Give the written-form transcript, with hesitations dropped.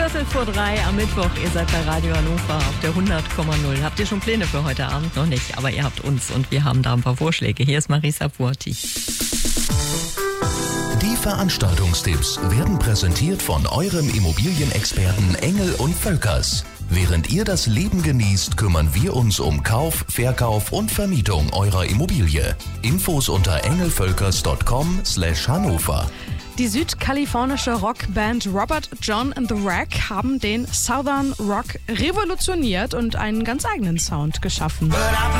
3:15 am Mittwoch. Ihr seid bei Radio Hannover auf der 100,0. Habt ihr schon Pläne für heute Abend? Noch nicht, aber ihr habt uns und wir haben da ein paar Vorschläge. Hier ist Marisa Puerti. Die Veranstaltungstipps werden präsentiert von eurem Immobilienexperten Engel und Völkers. Während ihr das Leben genießt, kümmern wir uns um Kauf, Verkauf und Vermietung eurer Immobilie. Infos unter engelvölkers.com/Hannover. Die südkalifornische Rockband Robert John and the Wreck haben den Southern Rock revolutioniert und einen ganz eigenen Sound geschaffen.